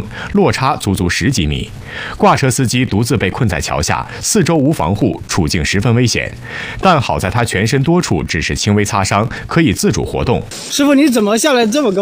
落差足足10几米。挂车司机独自被困在桥下，四周无防护，处境十分危险。但好在他全身多处只是轻微擦伤，可以自主活动。 师傅，你怎么下来这么高？